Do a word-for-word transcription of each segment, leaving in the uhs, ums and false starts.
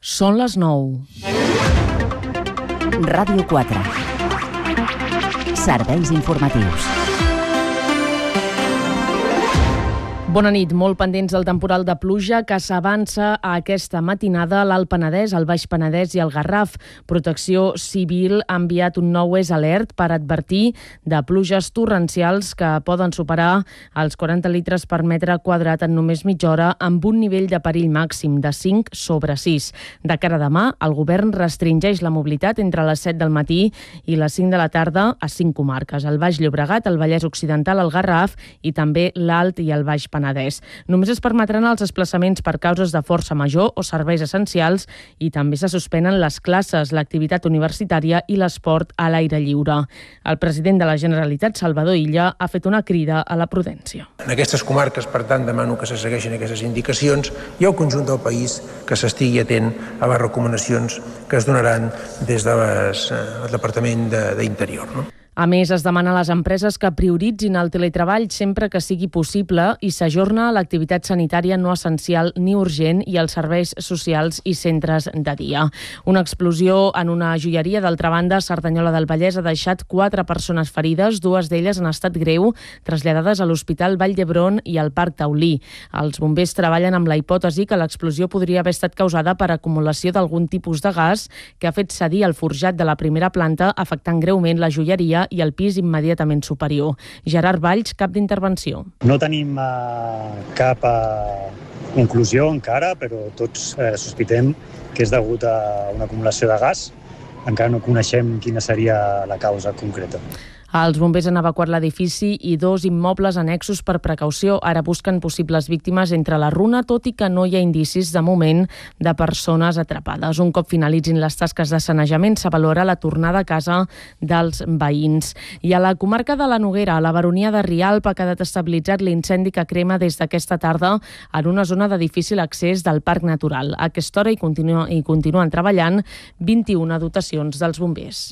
Són les nou. Ràdio quatre. Serveis informatius. Bona nit, molt pendents del temporal de pluja que s'avança a aquesta matinada a l'Alt Penedès, al Baix Penedès i al Garraf. Protecció Civil ha enviat un nou es alert per advertir de pluges torrencials que poden superar els quaranta litres per metre quadrat en només mitja hora, amb un nivell de perill màxim de cinc sobre sis. De cara a demà, el govern restringeix la mobilitat entre les set del matí i les cinc de la tarda a cinc comarques: el Baix Llobregat, el Vallès Occidental, el Garraf i també l'Alt i el Baix Penedès. Només es permetran els desplaçaments per causes de força major o serveis essencials i també se suspenen les classes, l'activitat universitària i l'esport a l'aire lliure. El president de la Generalitat, Salvador Illa, ha fet una crida a la prudència. En aquestes comarques, per tant, demano que se segueixin aquestes indicacions i al conjunt del país que s'estigui atent a les recomanacions que es donaran des del Departament d'Interior, no? A més, es demana a les empreses que prioritzin el teletreball sempre que sigui possible i s'ajorna l'activitat sanitària no essencial ni urgent i els serveis socials i centres de dia. Una explosió en una joieria, d'altra banda, a Cerdanyola del Vallès ha deixat quatre persones ferides, dues d'elles en estat greu, traslladades a l'Hospital Vall d'Hebron i al Parc Taulí. Els bombers treballen amb la hipòtesi que l'explosió podria haver estat causada per acumulació d'algun tipus de gas que ha fet cedir el forjat de la primera planta, afectant greument la joieria i el pis immediatament superior. Gerard Valls, cap d'intervenció. No tenim uh, cap uh, conclusió encara, però tots uh, sospitem que és degut a una acumulació de gas. Encara no coneixem quina seria la causa concreta. Els bombers han evacuat l'edifici i dos immobles annexos per precaució. Ara busquen possibles víctimes entre la runa, tot i que no hi ha indicis de moment de persones atrapades. Un cop finalitzin les tasques de sanejament, s'avaluarà la tornada a casa dels veïns. I a la comarca de la Noguera, a la baronia de Rialp, ha quedat estabilitzat l'incendi que crema des d'aquesta tarda en una zona de difícil accés del Parc Natural. A aquesta hora hi, continua, hi continuen treballant vint-i-una dotacions dels bombers.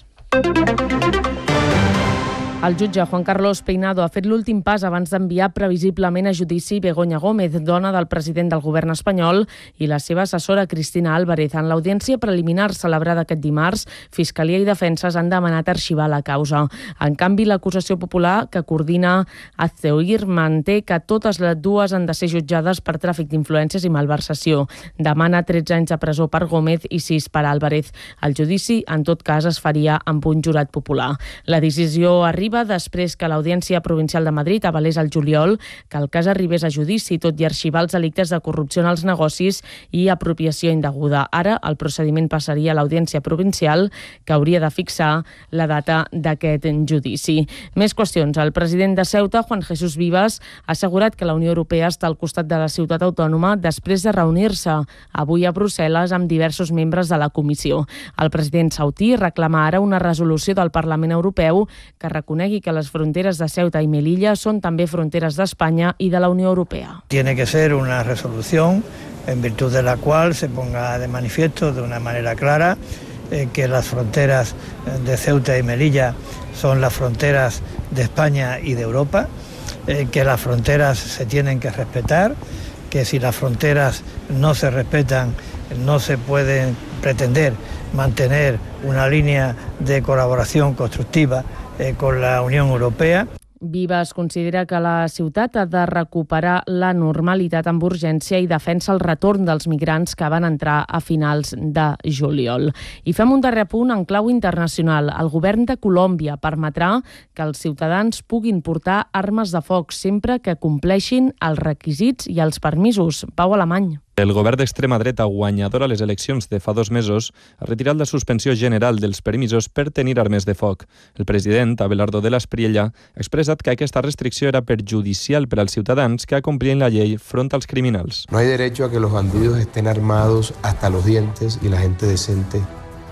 El jutge Juan Carlos Peinado ha fet l'últim pas abans d'enviar previsiblement a judici Begoña Gómez, dona del president del govern espanyol, i la seva assessora Cristina Álvarez. En l'audiència preliminar celebrada aquest dimarts, Fiscalia i Defenses han demanat arxivar la causa. En canvi, l'acusació popular que coordina Azteoir manté que totes les dues han de ser jutjades per tràfic d'influències i malversació. Demana tretze anys de presó per Gómez i sis per Álvarez. El judici, en tot cas, es faria amb un jurat popular. La decisió arriba després que l'Audiència Provincial de Madrid avalés al juliol que el cas arribés a judici, tot i arxivar els delictes de corrupció en els negocis i apropiació indeguda. Ara el procediment passaria a l'Audiència Provincial, que hauria de fixar la data d'aquest judici. Més qüestions. El president de Ceuta, Juan Jesús Vivas, ha assegurat que la Unió Europea està al costat de la ciutat autònoma després de reunir-se avui a Brussel·les amb diversos membres de la Comissió. El president sautí reclama ara una resolució del Parlament Europeu que reconeix que les fronteres de Ceuta y Melilla son también fronteras de España y de la Unión Europea. Tiene que ser una resolución en virtud de la cual se ponga de manifiesto de una manera clara eh, que las fronteras de Ceuta y Melilla son las fronteras de España y de Europa, eh, que las fronteras se tienen que respetar, que si las fronteras no se respetan no se puede pretender mantener una línea de colaboración constructiva con la Unión Europea. Vivas considera que la ciutat ha de recuperar la normalitat amb urgència i defensa el retorn dels migrants que van entrar a finals de juliol. I fem un darrer punt en clau internacional. El govern de Colòmbia permetrà que els ciutadans puguin portar armes de foc sempre que compleixin els requisits i els permisos. Pau Alemany. El govern d'extrema dreta guanyador a les eleccions de fa dos mesos ha retirat la suspensió general dels permisos per tenir armes de foc. El president, Abelardo de la Espriella, ha expressat que aquesta restricció era perjudicial per als ciutadans que acomplien la llei front als criminals. No hay derecho a que los bandidos estén armados hasta los dientes y la gente decente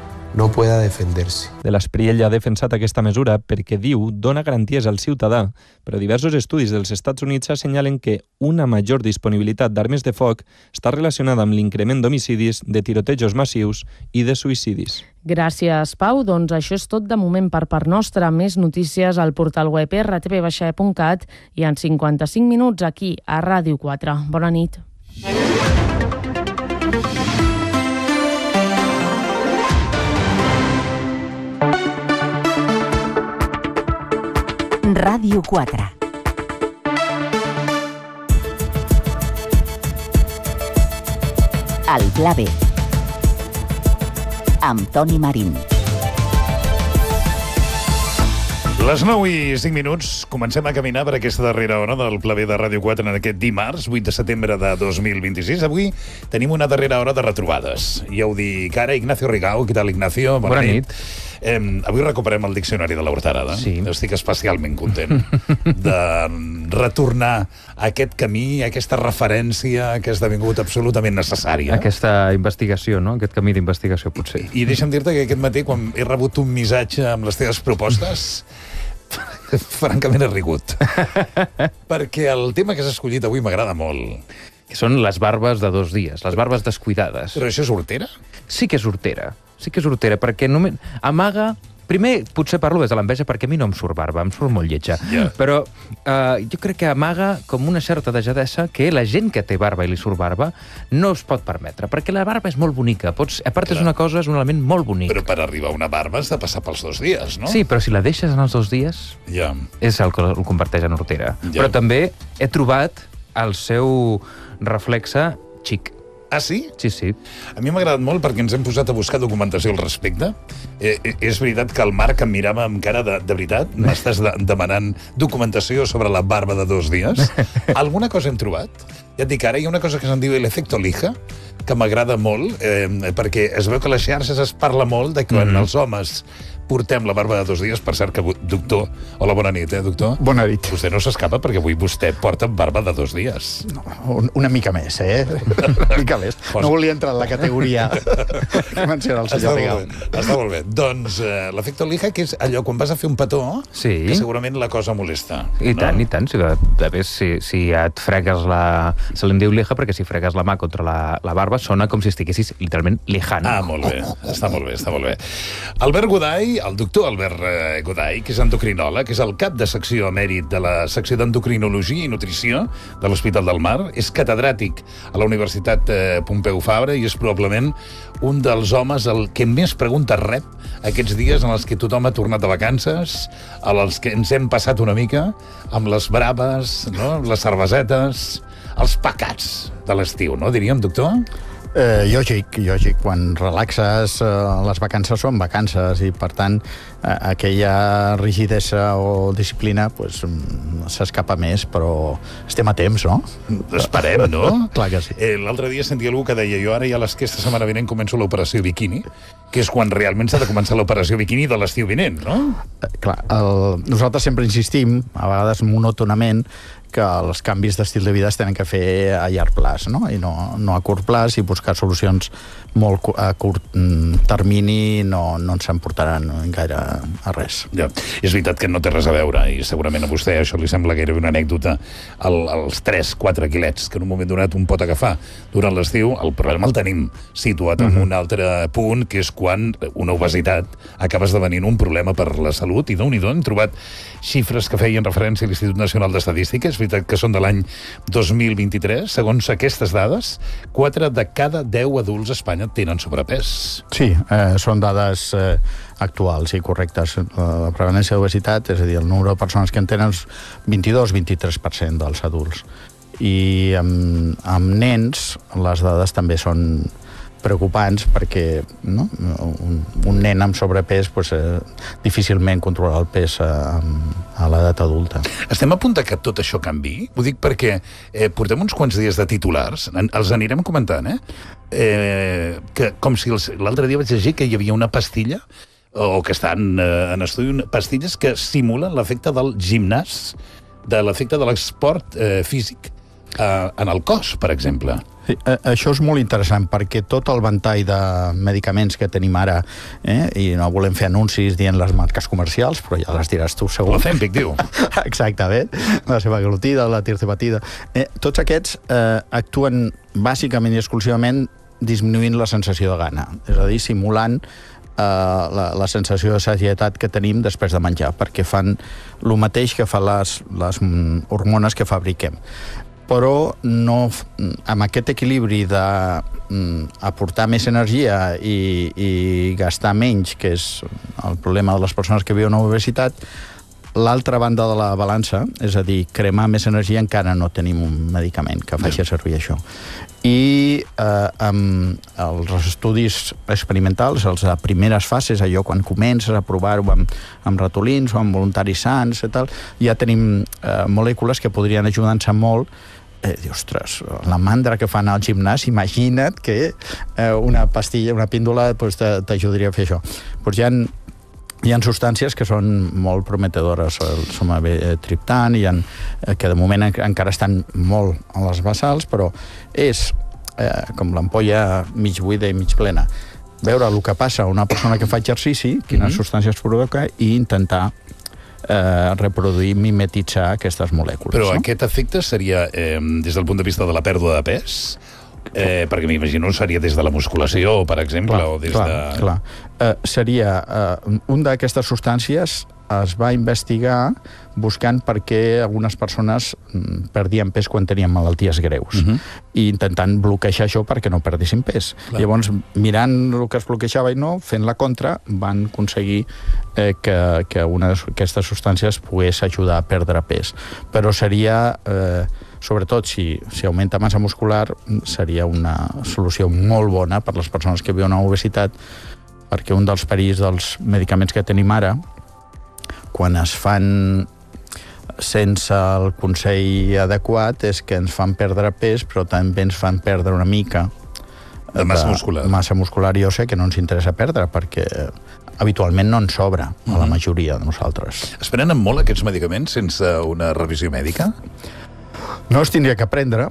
no pueda defenderse. De l'Espriella ha defensat aquesta mesura perquè, diu, dona garanties al ciutadà, però diversos estudis dels Estats Units assenyalen que una major disponibilitat d'armes de foc està relacionada amb l'increment d'homicidis, de tirotejos massius i de suïcidis. Gràcies, Pau. Doncs això és tot de moment per part nostra. Més notícies al portal web erre te ve baixa e punt cat i en cinquanta-cinc minuts aquí a Ràdio quatre. Bona nit. Ràdio quatre. El Pla B. Amb Toni Marín. Les nou i cinc minuts, comencem a caminar per aquesta darrera hora del Pla B de Ràdio quatre en aquest dimarts, vuit de setembre de dos mil vint-i-sis. Avui tenim una darrera hora de retrobades. Ja ho dic ara, Ignacio Rigau. Què tal, Ignacio? Bona, Bona nit. nit. Eh, avui recuperem el diccionari de la Hortarada. Sí. Estic especialment content de retornar a aquest camí, a aquesta referència que ha esdevingut absolutament necessària. Aquesta investigació, no? Aquest camí d'investigació, potser. I, i deixa'm dir-te que aquest matí, quan he rebut un missatge amb les teves propostes, francament he rigut. Perquè el tema que has escollit avui m'agrada molt. Que són les barbes de dos dies, les barbes descuidades. Però això és hortera? Sí que és hortera, sí que és hortera, perquè només amaga... Primer, potser parlo des de l'enveja perquè a mi no em surt barba, em surt molt lletja. Yeah. Però eh, jo crec que amaga com una certa dejadesa que la gent que té barba i li surt barba no es pot permetre, perquè la barba és molt bonica. Pots, a part, Clar. és una cosa, és un element molt bonic. Però per arribar a una barba has de passar pels dos dies, no? Sí, però si la deixes en els dos dies, yeah. és el que el converteix en hortera. Yeah. Però també he trobat el seu reflexe xic. Ah, sí? Sí, sí. A mi m'ha agradat molt perquè ens hem posat a buscar documentació al respecte. Eh, és veritat que el Marc em mirava amb cara de, de veritat, m'estàs de, demanant documentació sobre la barba de dos dies. Alguna cosa hem trobat? Ja et dic, ara hi ha una cosa que se'n diu l'efecte lija, que m'agrada molt, eh, perquè es veu que a les xarxes es parla molt de quan mm-hmm. els homes portem la barba de dos dies, per cert que, doctor... Hola, bona nit, eh, doctor? Bona nit. Vostè no s'escapa perquè avui vostè porta barba de dos dies. No, una mica més, eh? Una mica més. No volia entrar en la categoria que menciona el senyor Rigau. Està molt bé. Doncs eh, l'efecte lija, que és allò quan vas a fer un petó, sí. que segurament la cosa molesta. I no? tant, i tant. Si, de més, si, si et fregues la... Se li diu lija perquè si fregues la mà contra la, la barba sona com si estiguessis literalment lijant. Ah, molt bé. Està molt bé, està molt bé. Albert Goday, el doctor Albert Goday, que és endocrinòleg, que és el cap de secció emèrit de la secció d'endocrinologia i nutrició de l'Hospital del Mar, és catedràtic a la Universitat Pompeu Fabra i és probablement un dels homes el que més preguntes rep aquests dies en els que tothom ha tornat de vacances, als que ens hem passat una mica amb les braves, no? Les cervesetes, els pecats de l'estiu, no? Diríem, doctor? Eh, lògic, lògic. Quan relaxes, eh, les vacances són vacances i, per tant, eh, aquella rigidesa o disciplina pues, s'escapa més, però estem a temps, no? Esperem, no? Clar que sí. Eh, L'altre dia sentia algú que deia jo ara ja aquesta setmana vinent començo l'operació biquini, que és quan realment s'ha de començar l'operació biquini de l'estiu vinent, no? Eh, clar, el, nosaltres sempre insistim, a vegades monòtonament, que els canvis d'estil de vida es tenen que fer a llarg plaç, no? I no, no a curt plaç, i buscar solucions molt a curt termini no, no ens en portaran gaire a res. Ja. És veritat que no té res a veure, i segurament a vostè això li sembla gairebé una anècdota, el, els tres quatre quilets que en un moment donat un pot agafar durant l'estiu. El problema el tenim situat en uh-huh. un altre punt, que és quan una obesitat acaba esdevenint un problema per la salut, i d'Unido hem trobat xifres que feien referència a l'Institut Nacional d'Estadística. És veritat que són de l'any dos mil vint-i-tres. Segons aquestes dades, quatre de cada deu adults a Espanya tenen sobrepès. Sí, eh, són dades eh, actuals i correctes. La prevalència d'obesitat, és a dir, el número de persones que en tenen és vint-i-dos a vint-i-tres per cent dels adults. I amb, amb nens les dades també són preocupants perquè no? un, un nen amb sobrepès pues, eh, difícilment controlar el pes a, a l'edat adulta. Estem a punt que tot això canvi? Ho dic perquè eh, portem uns quants dies de titulars, en, els anirem comentant, eh? eh que, com si l'altre dia vaig llegir que hi havia una pastilla o que estan eh, en estudi pastilles que simulen l'efecte del gimnàs, de l'efecte de l'esport eh, físic eh, en el cos, per exemple. Sí, això és molt interessant perquè tot el ventall de medicaments que tenim ara, eh, i no volem fer anuncis dient les marques comercials, però ja les diràs tu segur. L'Ozempic, diu. Exactament, la semaglutida, la tirzepatida. Eh, tots aquests eh, actuen bàsicament i exclusivament disminuint la sensació de gana, és a dir, simulant eh, la, la sensació de sagietat que tenim després de menjar, perquè fan el mateix que fan les, les hormones que fabriquem. Però no, amb aquest equilibri d'aportar més energia i, i gastar menys, que és el problema de les persones que viuen amb obesitat, l'altra banda de la balança, és a dir, cremar més energia, encara no tenim un medicament que faci servir això. I eh, amb els estudis experimentals, els de primeres fases, allò quan comences a provar-ho amb, amb ratolins o amb voluntaris sants i tal, ja tenim eh, molècules que podrien ajudar-nos molt. Eh, diu, ostres, la mandra que fan al gimnàs, imagina't que eh, una pastilla, una píndola pues, t'ajudaria a fer això. Pues hi ha Hi ha substàncies que són molt prometedores, el somatriptan, hi ha, que de moment encara estan molt a les basals, però és eh, com l'ampolla mig buida i mig plena. Veure el que passa a una persona que fa exercici, quines mm-hmm. substàncies provoca, i intentar eh, reproduir, mimetitzar aquestes molècules. Però no? Aquest efecte seria eh, des del punt de vista de la pèrdua de pes? Eh, perquè m'imagino seria des de la musculació, per exemple, clar, o des clar, de... Clar. Eh, seria... Eh, un d'aquestes substàncies es va investigar buscant per què algunes persones perdien pes quan tenien malalties greus uh-huh. i intentant bloquejar això perquè no perdessin pes. Clar. Llavors, mirant el que es bloquejava i no, fent la contra, van aconseguir eh, que, que una d'aquestes substàncies pogués ajudar a perdre pes. Però seria... Eh, sobretot si, si augmenta massa muscular, seria una solució molt bona per les persones que viuen amb obesitat, perquè un dels perills dels medicaments que tenim ara, quan es fan sense el consell adequat, és que ens fan perdre pes, però també ens fan perdre una mica de massa muscular. De massa muscular i òssia que no ens interessa perdre, perquè habitualment no ens sobra a la majoria de nosaltres. Es prenen molt aquests medicaments sense una revisió mèdica? No es tindria que prendre,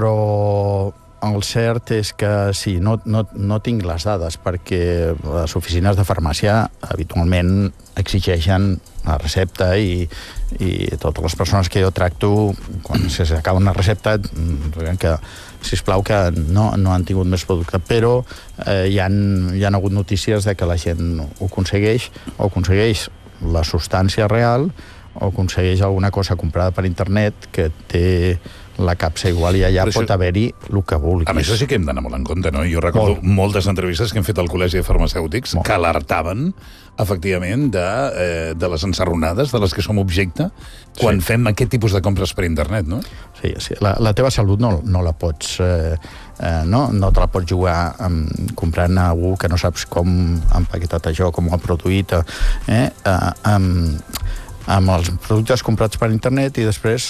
però el cert és que sí, no, no, no tinc les dades, perquè les oficines de farmàcia habitualment exigeixen la recepta i, i totes les persones que jo tracto, quan s'acaba una recepta, que, sisplau, que no, no han tingut més producte, però eh, hi, han, hi han hagut notícies de que la gent ho aconsegueix, o aconsegueix la substància real, o aconsegueix alguna cosa comprada per internet que té la capsa igual i allà això, pot haver-hi el que vulguis. Amb això sí que hem d'anar molt en compte, no? Jo recordo molt. moltes entrevistes que hem fet al Col·legi de Farmacèutics molt. que alertaven, efectivament, de, eh, de les ensarronades de les que som objecte quan sí. fem aquest tipus de compres per internet, no? Sí, sí. La, la teva salut no, no la pots... Eh, eh, no? no te la pots jugar amb, comprant a algú que no saps com ha empaquetat això, com ho ha produït, eh? eh amb, amb els productes comprats per internet i després,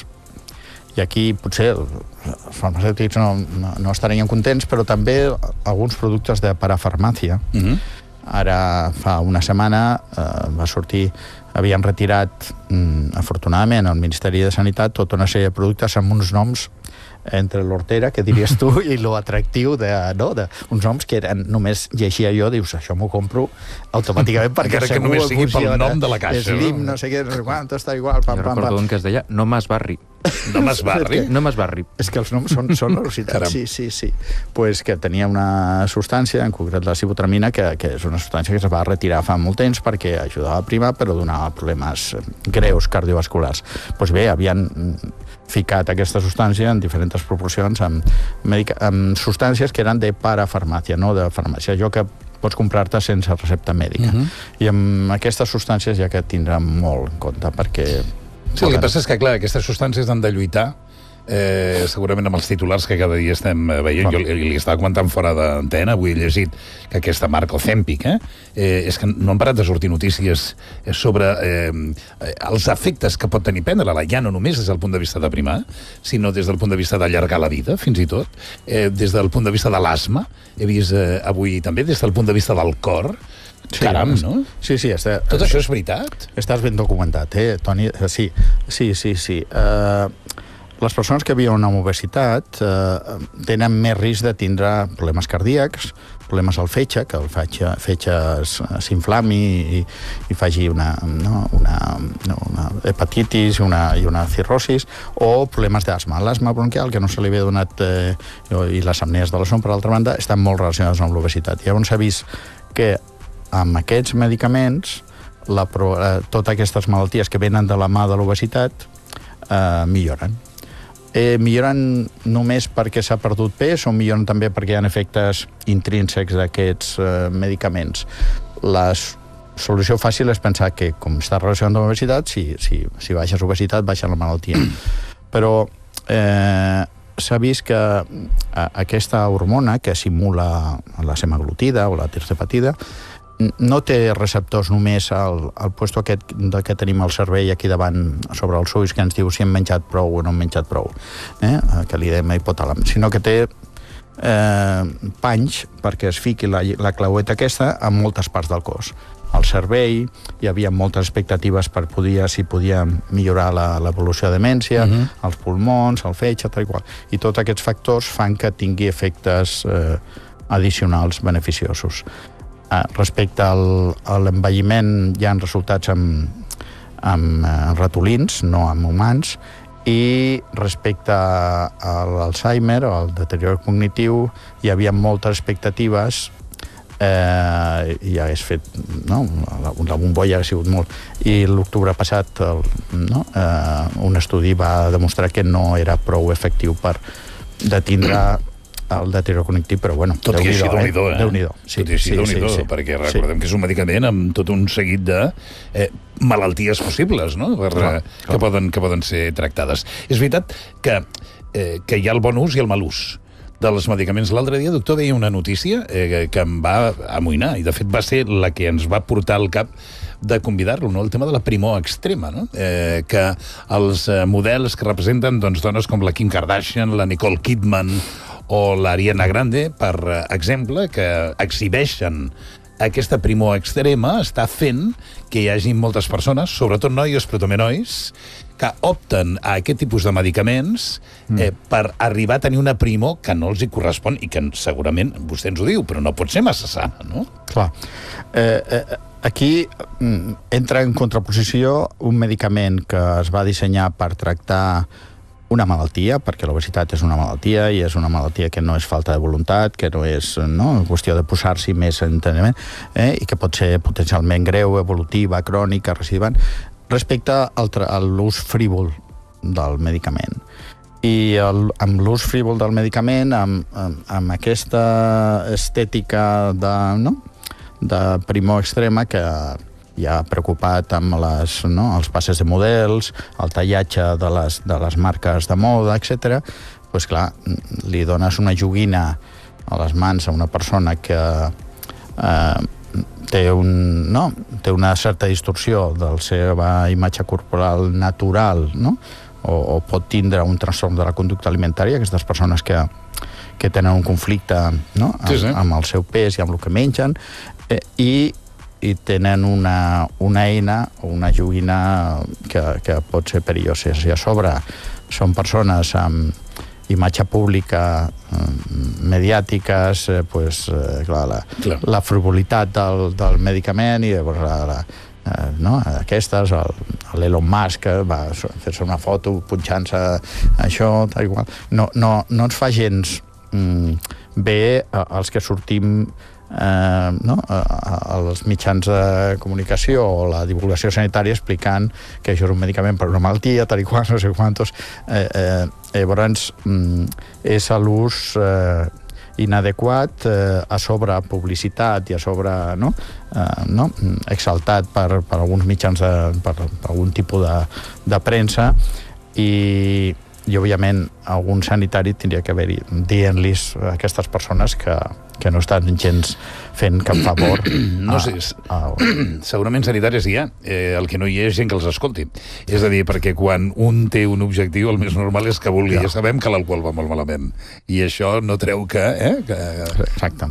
i aquí potser els farmacèutics no, no, no estarien contents, però també alguns productes de parafarmàcia. Uh-huh. Ara, fa una setmana, eh, va sortir, havien retirat, mm, afortunadament, al Ministeri de Sanitat, tota una sèrie de productes amb uns noms entre l'hortera, que diries tu, i lo atractiu de, no, de uns noms que eren, només llegia jo, dius, això m'ho compro automàticament perquè encara que segur només sigui pel nom de la caixa. Slim, no? no sé què, no sé quant, està igual. Pam, jo pam, recordo pam. un que es deia No m'esbarri. No m'esbarri? No m'esbarri. És que els noms són, són al·lucinants. Sí, sí, sí. Pues que tenia una substància, en concret la sibutramina, que, que és una substància que es va retirar fa molt temps perquè ajudava a primar, però donava problemes greus cardiovasculars. Pues bé, havien ficat aquesta substància en diferents proporcions amb, medica, amb substàncies que eren de parafarmàcia, no de farmàcia, allò que pots comprar-te sense recepta mèdica. Uh-huh. I amb aquestes substàncies ja que tindrà molt en compte, perquè... Sí, el que passa és que, clar, aquestes substàncies han de lluitar eh, segurament amb els titulars que cada dia estem veient. Jo li, li estava comentant fora d'antena, avui he llegit que aquesta marca Ozempic, eh, eh, és que no han parat de sortir notícies sobre eh, els efectes que pot tenir prendre-la, ja no només des del punt de vista de primar, sinó des del punt de vista d'allargar la vida, fins i tot, eh, des del punt de vista de l'asma, he vist eh, avui també, des del punt de vista del cor. Sí, caram, no? Sí, sí. Està, Tot això és veritat? Estàs ben documentat, eh, Toni? Sí, sí, sí. sí. Uh, les persones que viuen amb obesitat uh, tenen més risc de tindre problemes cardíacs, problemes al fetge, que el fetge, fetge s'inflami i, i faci una, no, una, no, una hepatitis una, i una cirrosis, o problemes d'asma. L'asma bronquial, que no se li havia donat, eh, i les apnees de la son, per altra banda, estan molt relacionades amb l'obesitat. Llavors s'ha vist que amb aquests medicaments, la, eh, totes aquestes malalties que venen de la mà de l'obesitat eh, milloren. Eh, milloren només perquè s'ha perdut pes o milloren també perquè hi ha efectes intrínsecs d'aquests eh, medicaments? Les solució fàcil és pensar que, com està relacionat amb l'obesitat, si, si, si baixes obesitat, baixa la malaltia. Però eh, s'ha vist que aquesta hormona que simula la semaglutida o la tirzepatida no té receptors només al, al puesto aquest que tenim al cervell aquí davant sobre els ulls que ens diu si hem menjat prou o no hem menjat prou, eh? que li dèiem hipotàlam, sinó que té eh, panys perquè es fiqui la, la claueta aquesta a moltes parts del cos. Al cervell hi havia moltes expectatives per poder, si podia millorar l'evolució de demència, uh-huh. els pulmons, el fetge, tal i qual. I tots aquests factors fan que tingui efectes eh, addicionals beneficiosos. Eh, respecte al, a l'envelliment hi ha resultats amb, amb eh, ratolins, no amb humans, i respecte a l'Alzheimer o al deteriorament cognitiu hi havia moltes expectatives. Eh, ja hagués fet, no? la, la bombolla ha sigut molt, i l'octubre passat el, no? eh, un estudi va demostrar que no era prou efectiu per detindre el deteriorament cognitiu, però bueno, tot i així Déu-n'hi-do, eh? Déu-n'hi-do, sí, tot i així Déu-n'hi-do, sí, sí, perquè recordem sí. que és un medicament amb tot un seguit de eh, malalties possibles, no? Per, clar, eh, clar. Que, poden, que poden ser tractades. És veritat que, eh, que hi ha el bon ús i el mal ús dels medicaments. L'altre dia, doctor, veia una notícia eh, que em va amoïnar, i de fet va ser la que ens va portar al cap de convidar-lo, no? El tema de la primor extrema, no? Eh, que els eh, models que representen doncs, dones com la Kim Kardashian, la Nicole Kidman o l'Ariana Grande, per exemple, que exhibeixen aquesta primor extrema, està fent que hi hagi moltes persones, sobretot noies, però també nois, que opten a aquest tipus de medicaments eh, mm. per arribar a tenir una primor que no els hi correspon i que segurament, vostè ens ho diu, però no pot ser massa sana, no? Clar. Eh, eh, aquí entra en contraposició un medicament que es va dissenyar per tractar una malaltia, perquè l'obesitat és una malaltia i és una malaltia que no és falta de voluntat, que no és no, qüestió de posar-s'hi més enteniment, eh, i que pot ser potencialment greu, evolutiva, crònica, recidivant, respecte al a l'ús frívol del medicament. I el, amb l'ús frívol del medicament, amb, amb, amb aquesta estètica de, no, de primor extrema que ja preocupat amb les, no, els passes de models, el tallatge de les, de les marques de moda, etcètera, doncs clar, li dones una joguina a les mans a una persona que eh, té, un, no, té una certa distorsió de la seva imatge corporal natural, no? o, o pot tindre un trastorn de la conducta alimentària, aquestes persones que, que tenen un conflicte, no? amb, sí, sí. amb el seu pes i amb el que mengen, eh, i i tenen una, una eina o una joguina que, que pot ser perillosa. I a sobre són persones amb imatge pública, eh, mediàtiques, eh, pues, eh, clar, la, clar. la frivolitat del, del medicament i llavors la, la, eh, no? aquestes, l'Elon Musk va fer-se una foto punxant-se això, tal i qual. No, no, no ens fa gens mm, bé els que sortim Eh, no? als mitjans de comunicació o la divulgació sanitària explicant que això és un medicament per una malaltia, tal i qual, no sé quantos. Eh, eh, llavors, mm, és a l'ús eh, inadequat, eh, a sobre publicitat i a sobre no? Eh, no? exaltat per, per alguns mitjans, de, per, per algun tipus de, de premsa, i i, òbviament, algun sanitari tindria que haver-hi dient-los a aquestes persones que, que no estan gens fent cap favor. No sé, a, a... segurament sanitaris hi ha, eh, el que no hi ha és gent que els escolti. És a dir, perquè quan un té un objectiu, el més normal és que vulgui. Ja, ja sabem que l'alcohol va molt malament. I això no treu que... Eh, que... Exacte.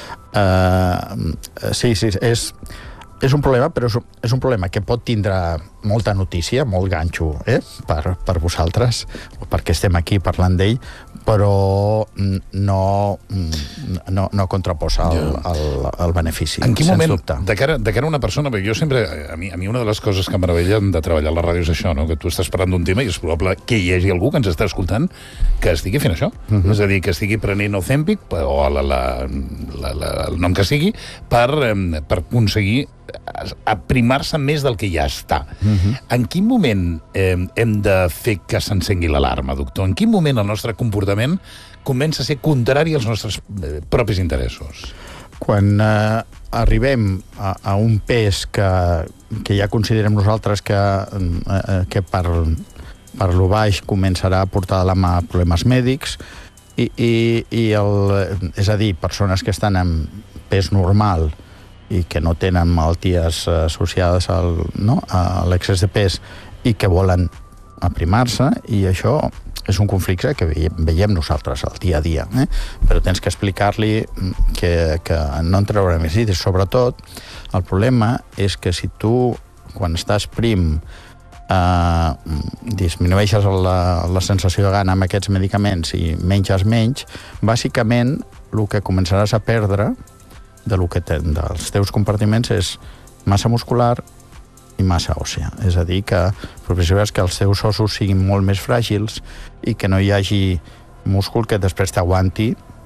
Uh, sí, sí, és... És un problema, però és un problema que pot tindre molta notícia, molt ganxo, eh? per, per vosaltres, perquè estem aquí parlant d'ell, però no, no, no contraposa el, el, el benefici. En quin moment, de cara, de cara a una persona, perquè jo sempre, a mi, a mi una de les coses que em meravellen de treballar a la ràdio és això, no? Que tu estàs parlant d'un tema i és probable que hi hagi algú que ens està escoltant que estigui fent això. Uh-huh. És a dir, que estigui prenent Ozempic, o la, la, la, la, el nom que sigui, per, per aconseguir aprimar-se més del que ja està. Uh-huh. En quin moment eh, hem de fer que s'encengui l'alarma, doctor? En quin moment el nostre comportament comença a ser contrari als nostres eh, propis interessos? Quan eh, arribem a, a un pes que, que ja considerem nosaltres que, eh, que per, per lo baix començarà a portar de la mà problemes mèdics, i, i, i el, és a dir, persones que estan en pes normal i que no tenen malalties associades al, no, a l'excés de pes i que volen aprimar-se, i això és un conflicte que veiem, veiem nosaltres al dia a dia, eh? Però tens que explicar-li que, que no en traurà més. I sobretot, el problema és que si tu, quan estàs prim, eh, disminueixes la, la sensació de gana amb aquests medicaments i menges menys, bàsicament el que començaràs a perdre de lo que ten, dels teus compartiments és massa muscular i massa òssea. És a dir, que progressivament que els teus ossos siguin molt més fràgils i que no hi hagi múscul que després t'aguanti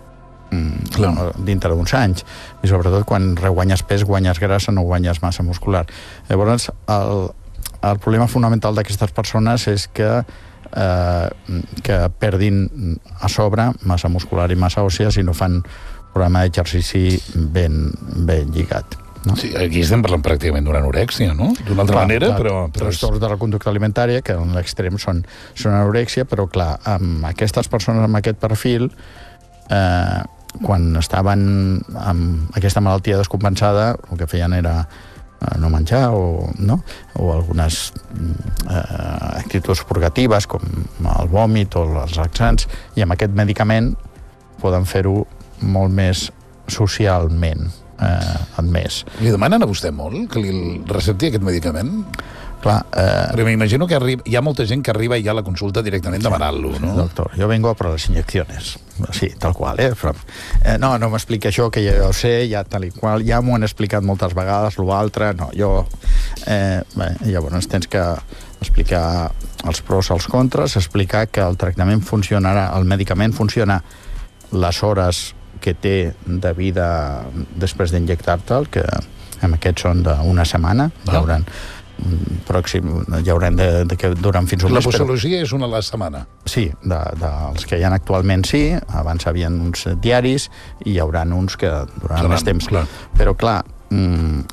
mm, dintre d'uns anys. I sobretot quan reguanyes pes, guanyes grassa, no guanyes massa muscular. Llavors, el, el problema fonamental d'aquestes persones és que eh, que perdin a sobre massa muscular i massa òssea si no fan programa d'exercici ben, ben lligat. No? Sí, aquí estem parlant pràcticament d'una anorèxia, no? D'una altra clar, manera, clar, però... però trastorns és... de la conducta alimentària, que en l'extrem són, són anorèxia, però clar, amb aquestes persones amb aquest perfil, eh, quan estaven amb aquesta malaltia descompensada, el que feien era eh, no menjar o, no? o algunes eh, actituds purgatives, com el vòmit o els laxants, i amb aquest medicament poden fer-ho molt més socialment eh, admès. Li demanen a vostè molt que li recepti aquest medicament? Clar, eh... Perquè m'imagino que arriba, hi ha molta gent que arriba ja a la consulta directament demanant-lo, no? Doctor, yo vengo a por las inyecciones. Sí, tal qual, eh? Però, eh no, no m'explica això, que jo sé, ja tal i qual, ja m'ho han explicat moltes vegades, l'altre, no, jo... Eh, bé, llavors tens que explicar els pros, els contres, explicar que el tractament funcionarà, el medicament funciona les hores que té de vida després d'injectar-te'l, que en aquests són d'una setmana, hi haurà pròxim, hi haurà de, de que duren fins un mes. La mes. posologia però... és una a la setmana? Sí, de, dels que hi ha actualment sí, abans hi havia uns diaris i hi haurà uns que duraran més temps. Clar. Però clar, mm,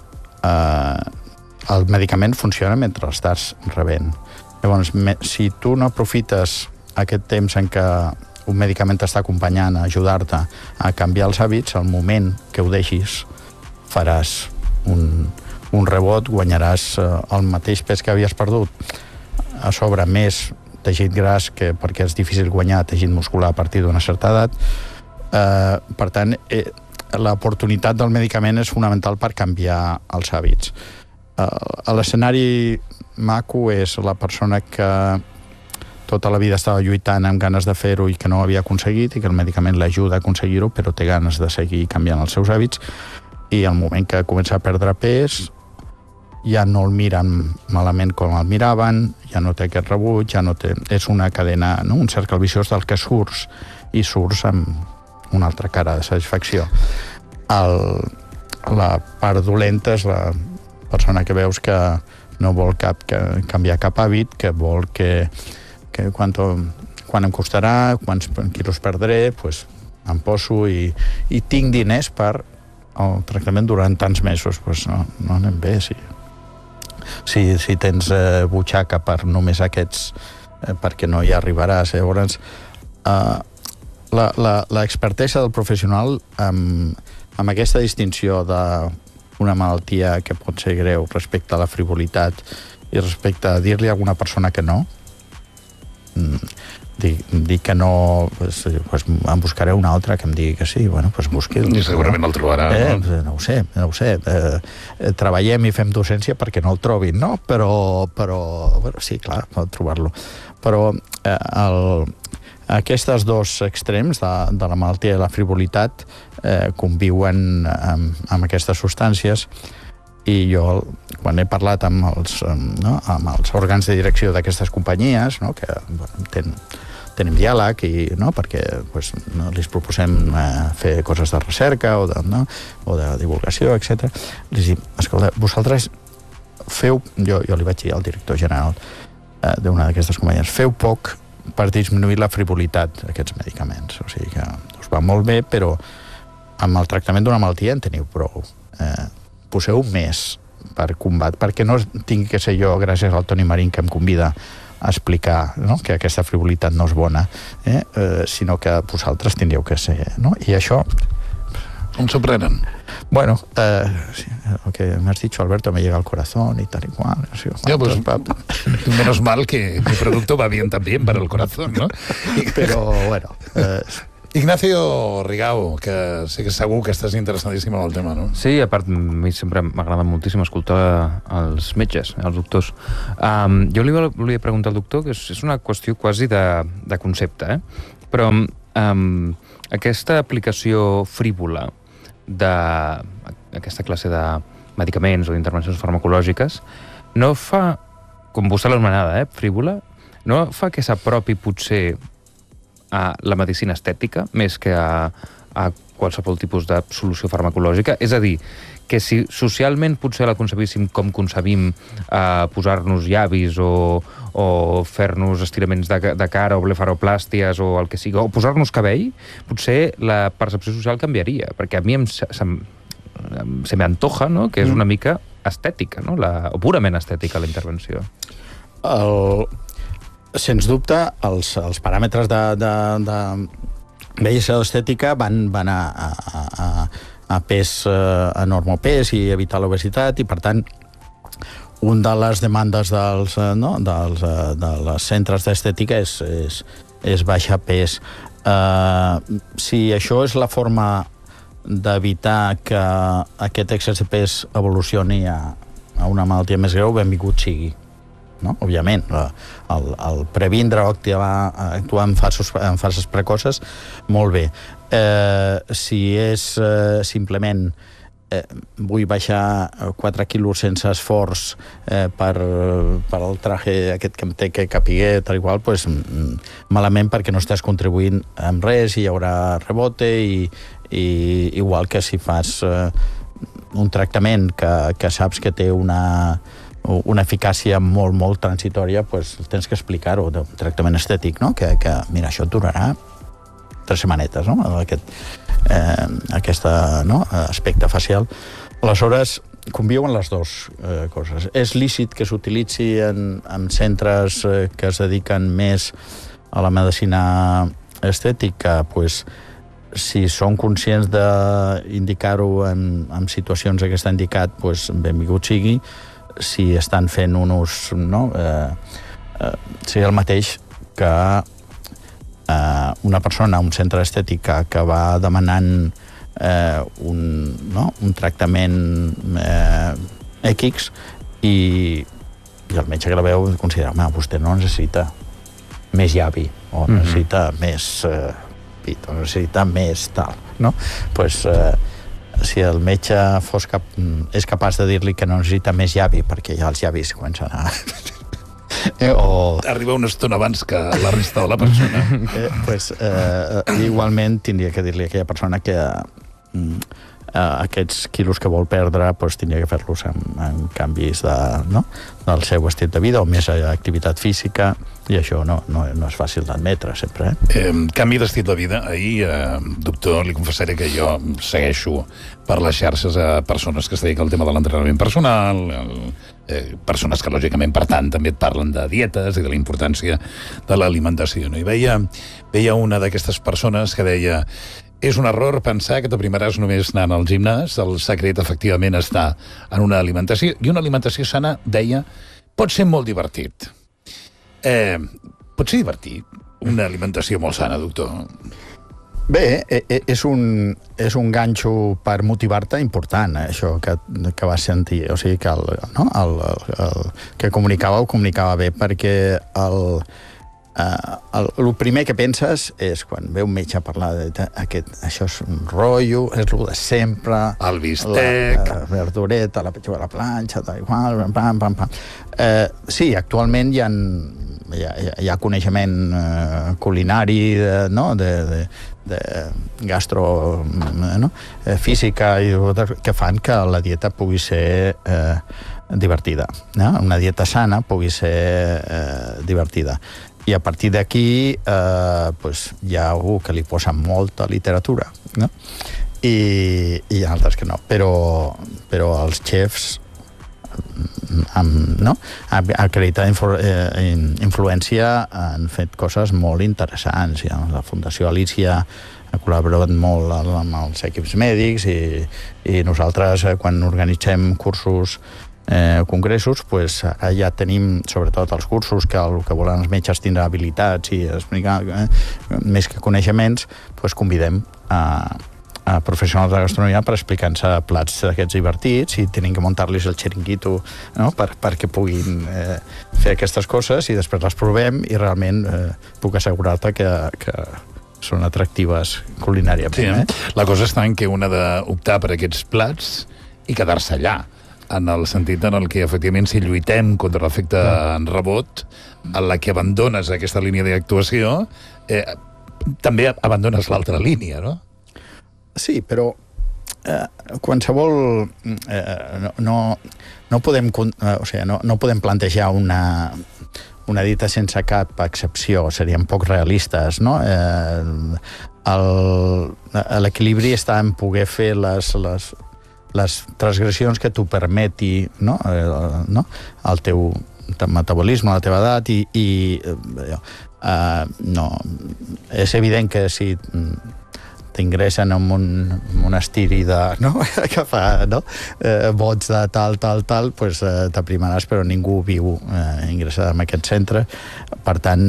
eh, el medicament funciona mentre l'estàs rebent. Llavors, me, si tu no aprofites aquest temps en què un medicament t'està acompanyant a ajudar-te a canviar els hàbits, al moment que ho deixis faràs un, un rebot, guanyaràs eh, el mateix pes que havies perdut, a sobre més teixit gras, que perquè és difícil guanyar teixit muscular a partir d'una certa edat. Eh, per tant, eh, l'oportunitat del medicament és fonamental per canviar els hàbits. Eh, l'escenari maco és la persona que tota la vida estava lluitant amb ganes de fer-ho i que no ho havia aconseguit i que el medicament l'ajuda a aconseguir-ho, però té ganes de seguir canviant els seus hàbits, i al moment que comença a perdre pes ja no el miren malament com el miraven, ja no té aquest rebuig, ja no té... És una cadena, no? Un cercle viciós del que surts, i surts amb una altra cara de satisfacció. El, la part dolenta és la persona que veus que no vol cap, que, canviar cap hàbit, que vol que que quan, quan em costarà, quants quilos perdré, pues, em poso i, i tinc diners per el tractament durant tants mesos. Pues no, no anem bé. Si, si, si tens eh, butxaca per només aquests, eh, perquè no hi arribaràs. Llavors, eh, l'expertesa del professional amb, amb aquesta distinció d'una malaltia que pot ser greu respecte a la frivolitat i respecte a dir-li a alguna persona que no, Dic, dic que no, pues, pues em buscaré una altra que em digui que sí, bueno, pues busqui'l. I segurament el trobarà, eh, no? No ho sé, no ho sé. Eh, treballem i fem docència perquè no el trobin, no? Però, però bueno, sí, clar, pot trobar-lo. Però eh, el, aquests dos extrems de, de la malaltia i la frivolitat eh, conviuen amb, amb aquestes substàncies. I jo, quan he parlat amb els, no, amb els òrgans de direcció d'aquestes companyies, no, que bueno, ten, tenim diàleg, i, no, perquè pues, no, els proposem eh, fer coses de recerca o de, no, o de divulgació, etcètera. Els dic, escolta, vosaltres feu, jo, jo li vaig dir al director general eh, d'una d'aquestes companyies, feu poc per disminuir la frivolitat d'aquests medicaments. O sigui que us va molt bé, però amb el tractament d'una malaltia en teniu prou. Eh, poseu un mes per combat, perquè no tingui que ser jo, gràcies al Toni Marín, que em convida a explicar, no?, que aquesta frivolitat no és bona, eh? Eh, sinó que vosaltres tindríeu que ser, no? I això... Com s'ho prenen? Bueno, eh, sí, lo que me has dicho, Alberto, me llega al corazón y tal y cual. Así, ya, pues, menos mal que mi producto va bien también para el corazón, ¿no? Però, bueno... Eh, Ignacio Rigau, que sé que segur que estàs interessadíssim en el tema, no? Sí, a part, a mi sempre m'agrada moltíssim escoltar els metges, els doctors. Um, jo li volia preguntar al doctor, que és, és una qüestió quasi de, de concepte, eh? Però um, aquesta aplicació frívola d'aquesta classe de medicaments o d'intervencions farmacològiques no fa, com vostè l'ha anomenada, eh, frívola, no fa que s'apropi potser a la medicina estètica més que a, a qualsevol tipus de solució farmacològica? És a dir, que si socialment potser la concebíssim com concebim eh, posar-nos llavis o, o fer-nos estiraments de, de cara o blefaroplàsties o el que sigui, o posar-nos cabell, potser la percepció social canviaria, perquè a mi em, se, se, se me antoja, no?, que és una mica estètica, no?, la, o purament estètica la intervenció. El... Sens dubte, els, els paràmetres de, de, de bellesa estètica van, van a, a, a, a pes, a normopès i evitar l'obesitat, i per tant un de les demandes dels, no, dels, de les centres d'estètica és, és, és baixar pes. Uh, si això és la forma d'evitar que aquest excés de pes evolucioni a, a una malaltia més greu, benvingut sigui. No? Òbviament, el, el previndre o actuar, actuar en, fases, en fases precoces, molt bé. Eh, si és eh, simplement eh, vull baixar quatre quilos sense esforç eh, per, per el traje aquest que em té que capiguer, tal i qual, pues, malament, perquè no estàs contribuint amb res i hi haurà rebote, i, i igual que si fas eh, un tractament que, que saps que té una... una eficàcia molt, molt transitòria, pues, tens que explicar-ho, d'un tractament estètic, no? Que, que, mira, això et durarà tres setmanetes, no?, aquest, eh, aquesta, no?, aspecte facial. Aleshores, conviuen les dues eh, coses. És lícit que s'utilitzi en, en centres eh, que es dediquen més a la medicina estètica, pues, si són conscients d'indicar-ho en, en situacions que està indicat, pues, benvingut sigui. Si estan fent un ús, no?, eh, eh, sigui el mateix que eh, una persona a un centre estètic que va demanant eh, un, no?, un tractament eh, X, i, i el metge que la veu considera, home, vostè no necessita més llavi, o necessita mm-hmm. més eh, pit, o necessita més tal, no? Pues... Eh, si el metge fos cap, és capaç de dir-li que no necessita més llavi, perquè ja els llavis comencen a... eh, o... Arriba una estona abans que la resta de la persona. eh, pues, eh, igualment tindria que dir-li a aquella persona que eh, aquests quilos que vol perdre, pues, tindria que fer-los amb, amb canvis de, no?, del seu estil de vida o més activitat física, i això no, no, no és fàcil d'admetre sempre. Eh? Eh, canvi d'estil de vida. Ahir, eh, doctor, li confessaré que jo segueixo per les xarxes a persones que es dediquen al tema de l'entrenament personal, el, eh, persones que, lògicament, per tant, també et parlen de dietes i de la importància de l'alimentació. No? I veia, veia una d'aquestes persones que deia: és un error pensar que t'aprimaràs només anant al gimnàs, el secret, efectivament, està en una alimentació, i una alimentació sana, deia, pot ser molt divertit. Eh, pot ser divertit una alimentació molt sana, doctor? Bé, és un, és un ganxo per motivar-te important, eh, això que, que vas sentir. O sigui que el, no? el, el, el que comunicava ho comunicava bé, perquè el, Uh, el, el primer que penses és quan ve un metge a parlar de, de aquest, això és un rotllo, és el de sempre, el bistec, la, la verdureta, la petxuga a la planxa, tal, igual, pam, pam, pam. Uh, sí, actualment hi ha, hi ha, hi ha coneixement uh, culinari, de, no? de, de, de gastro, no? uh, física, i que fan que la dieta pugui ser uh, divertida, no? Una dieta sana pugui ser uh, divertida. I a partir d'aquí eh, pues, hi ha algú que li posa molta literatura, no? i, i hi ha altres que no. Però, però els xefs amb, no? acreditada influ, eh, influència han fet coses molt interessants. Ja, la Fundació Alícia ha col·laborat molt amb els equips mèdics i, i nosaltres, quan organitzem cursos eh, congressos, pues, ara ja tenim, sobretot els cursos, que el que volen els metges tindre habilitats i explicar eh, més que coneixements, pues, convidem a a professionals de gastronomia per explicar-nos plats d'aquests divertits i tenim que muntar-los el xiringuito, no? per, perquè puguin eh, fer aquestes coses i després les provem i realment eh, puc assegurar-te que, que són atractives culinàriament. Sí, eh? eh? La cosa està en que un ha d'optar per aquests plats i quedar-se allà, en el sentit en el que, efectivament, si lluitem contra l'efecte en rebot, en la que abandones aquesta línia d'actuació, eh, també abandones l'altra línia, no? Sí, però eh, qualsevol... Eh, no, no, no, podem, eh, o sigui, no, no podem plantejar una, una dita sense cap excepció, seríem poc realistes, no? Eh, l'equilibri està en poder fer les, les, les transgressions que t'ho permeti, no? Eh, no? El teu metabolisme, la teva edat, i, i eh, no, és evident que si t'ingressen en un monestir de, no? que fa no? eh, vots de tal, tal, tal, pues, eh, t'aprimaràs, però ningú viu eh, ingressat en aquest centre. Per tant,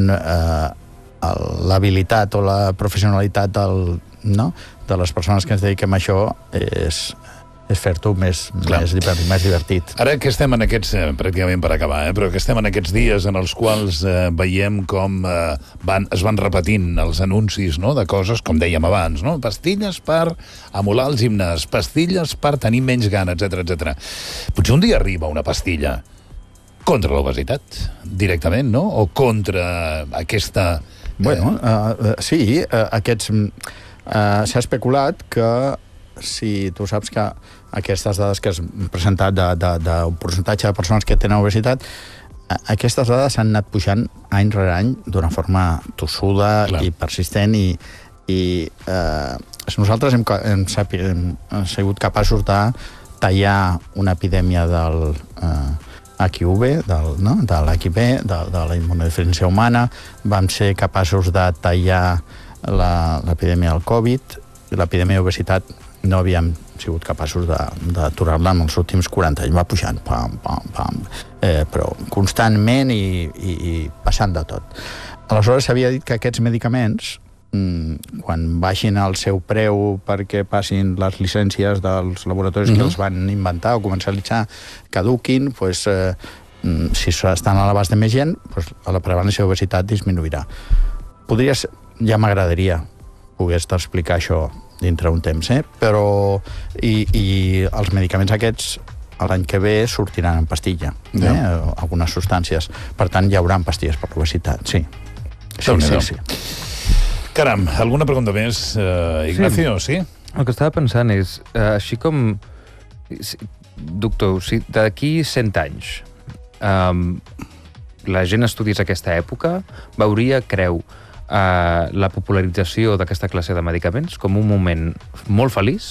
eh, l'habilitat o la professionalitat del, no? de les persones que ens dediquem a això és, és fer-t'ho més, més, més divertit. Ara que estem en aquests, eh, pràcticament per acabar, eh, però que estem en aquests dies en els quals eh, veiem com eh, van, es van repetint els anuncis, no?, de coses, com dèiem abans, no? Pastilles per emular el gimnàs, pastilles per tenir menys gana, etcètera, etcètera. Potser un dia arriba una pastilla contra l'obesitat, directament, no? O contra aquesta... Eh... Bueno, uh, sí, uh, aquests... Uh, s'ha especulat que si tu saps que aquestes dades que has presentat d'un percentatge de persones que tenen obesitat, aquestes dades s'han anat pujant any rere any d'una forma tossuda Clar. i persistent i, i eh, nosaltres hem, hem, hem, hem sigut capaços de tallar una epidèmia del eh, H I V, del, no? de l'H I V, de, de la immunodeficiència humana, vam ser capaços de tallar l'epidèmia del Covid, l'epidèmia d'obesitat no havíem sigut capaços d'aturar-la en els últims quaranta anys. Va pujant, pam, pam, pam, eh, però constantment i, i, i passant de tot. Aleshores s'havia dit que aquests medicaments, mmm, quan baixin el seu preu perquè passin les llicències dels laboratoris mm-hmm. que els van inventar o comercialitzar, caduquin, pues, eh, si estan a l'abast de més gent, pues, la prevalença d'obesitat disminuirà. Podria ser, ja m'agradaria pogués explicar això dintre un temps, eh? Però i, i els medicaments aquests l'any que ve sortiran en pastilla, eh? Algunes substàncies. Per tant, hi haurà pastilles per l'obesitat, sí. Sí, sí, sí. Caram, alguna pregunta més, uh, Ignacio, sí? sí? El que estava pensant és, uh, així com... Doctor, si d'aquí cent anys um, la gent estudiés aquesta època, veuria, creu, Uh, la popularització d'aquesta classe de medicaments com un moment molt feliç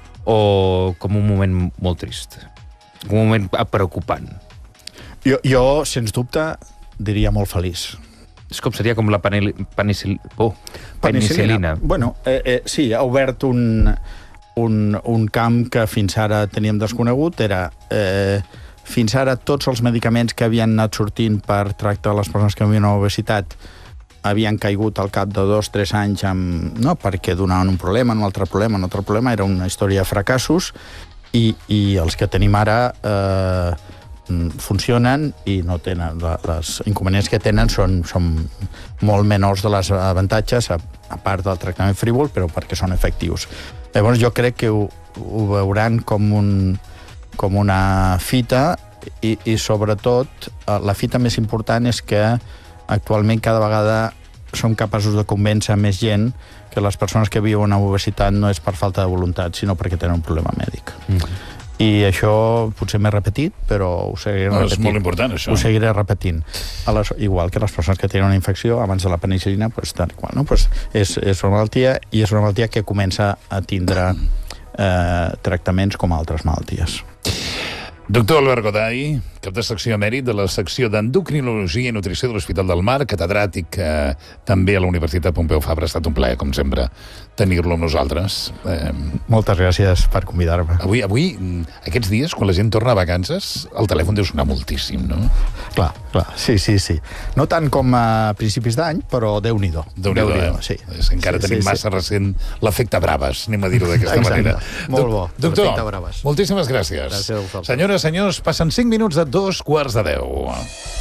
o com un moment molt trist? Un moment preocupant? Jo, jo sens dubte, diria molt feliç. És com seria com la penicil... penicil... oh, penicil·lina. penicil·lina. Bueno, eh, eh, sí, ha obert un, un, un camp que fins ara teníem desconegut. Era... Eh, fins ara tots els medicaments que havien anat sortint per tractar les persones que havien obesitat havien caigut al cap de dos o tres anys amb, no, perquè donaven un problema, un altre problema, un altre problema, era una història de fracassos i, i els que tenim ara eh, funcionen i no tenen, les inconvenients que tenen són, són molt menors de les avantatges, a, a part del tractament frívol, però perquè són efectius. Llavors jo crec que ho, ho veuran com, un, com una fita i, i sobretot la fita més important és que actualment cada vegada som capaços de convèncer més gent que les persones que viuen amb obesitat no és per falta de voluntat, sinó perquè tenen un problema mèdic. Mm-hmm. I això potser m'he repetit, però ho seguiré no, repetint. És molt important, això. Ho seguiré repetint. Les, igual que les persones que tenen una infecció abans de la penicil·lina, pues, tal, igual, no? Pues és, és una malaltia i és una malaltia que comença a tindre eh, tractaments com altres malalties. Doctor Albert Goday, cap de secció emèrit de la secció d'Endocrinologia i Nutrició de l'Hospital del Mar, catedràtic eh, també a la Universitat Pompeu Fabra. Ha estat un plaer, com sempre, tenir-lo amb nosaltres. Eh, Moltes gràcies per convidar-me. Avui, avui, aquests dies, quan la gent torna a vacances, el telèfon deu sonar moltíssim, no? Clar, clar, sí, sí, sí. No tant com a principis d'any, però Déu-n'hi-do. Déu-n'hi-do, eh? Sí. És, encara sí, tenim sí, massa sí. recent l'efecte Braves, anem a dir-ho d'aquesta manera. Molt bo, Doctor, l'efecte Braves. moltíssimes gràcies. Gràcies a vosaltres. Senyores, senyors, passen cinc minuts de dos quarts de deu.